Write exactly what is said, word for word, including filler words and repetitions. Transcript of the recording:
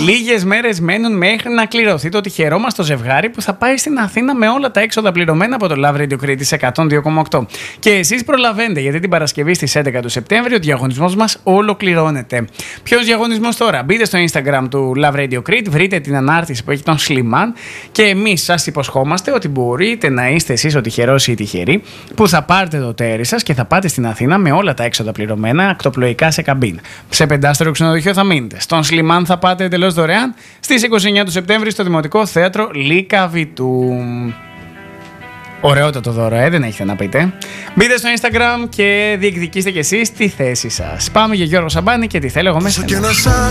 Λίγες μέρες μένουν μέχρι να κληρωθεί το τυχερό μας το ζευγάρι που θα πάει στην Αθήνα με όλα τα έξοδα πληρωμένα από το Love Radio Crete εκατόν δύο κόμμα οκτώ. Και εσείς προλαβαίνετε, γιατί την Παρασκευή στις έντεκα του Σεπτέμβρη ο διαγωνισμός μας ολοκληρώνεται. Ποιος διαγωνισμός τώρα? Μπείτε στο Instagram του Love Radio Crete, βρείτε την ανάρτηση που έχει τον Σλιμάν και εμείς σας υποσχόμαστε ότι μπορείτε να είστε εσείς ο τυχερός ή η τυχερή που θα πάρετε το τέρι σας και θα πάτε στην Αθήνα με όλα τα έξοδα πληρωμένα, ακτοπλοϊκά σε καμπίνα. Σε πεντάστερο ξενοδοχείο θα μείνετε. Στον Σλιμάν θα πάτε εντελώς δωρεάν στις είκοσι εννέα του Σεπτέμβρη στο Δημοτικό Θέατρο Λίκα Βιτού. Ωραιότατο δώρο, ε, δεν έχετε να πείτε. Μπείτε στο Instagram και διεκδικήστε κι εσείς τη θέση σας. Πάμε για Γιώργο Σαμπάνη και τι θέλω εγώ μέσα.